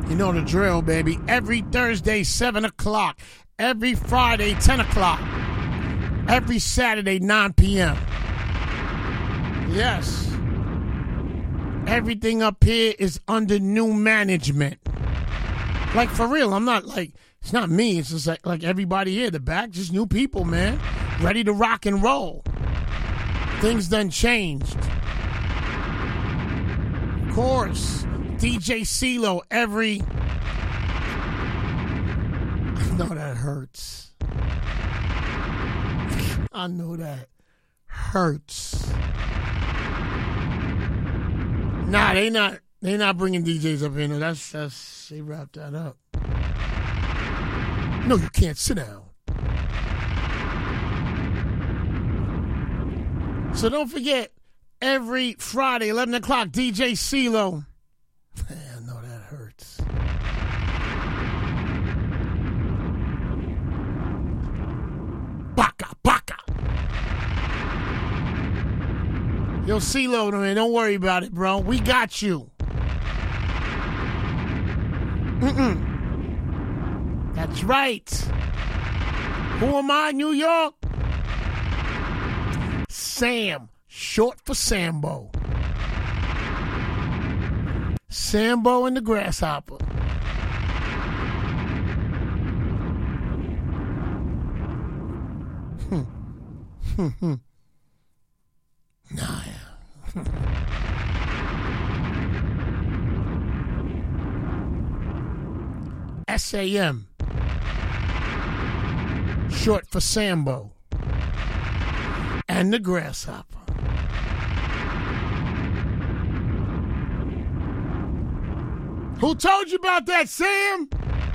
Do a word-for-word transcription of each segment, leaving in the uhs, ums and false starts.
You know the drill, baby. Every Thursday, seven o'clock. Every Friday, ten o'clock. Every Saturday, nine p.m. Yes. Everything up here is under new management. Like, for real, I'm not like, it's not me. It's just like, like everybody here, the back, just new people, man. Ready to rock and roll. Things done changed. Of course. D J CeeLo every... I know that hurts. I know that hurts. Nah, they not they not bringing D Js up here. No, that's that's they wrapped that up. No, you can't sit down. So don't forget, every Friday, eleven o'clock, D J CeeLo. Man, I know that hurts. Baka, baka. Yo, CeeLo, man, don't worry about it, bro. We got you. Mm-mm. That's right. Who am I, New York? Sam, short for Sambo. Sambo and the Grasshopper. Hmm. Hmm. Hmm. Nah. S A M. Short for Sambo. And the Grasshopper. Who told you about that, Sam?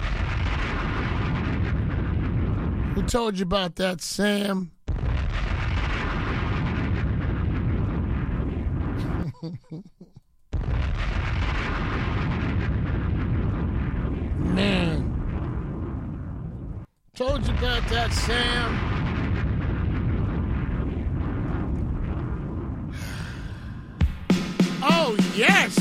Who told you about that, Sam? Man. Told you about that, Sam. Oh, yes.